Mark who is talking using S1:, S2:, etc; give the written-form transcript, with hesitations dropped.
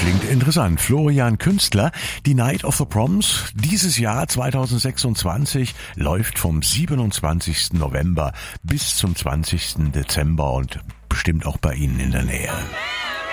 S1: Klingt interessant. Florian Künstler, die Night of the Proms, dieses Jahr 2026 läuft vom 27. November bis zum 20. Dezember und bestimmt auch bei Ihnen in der Nähe.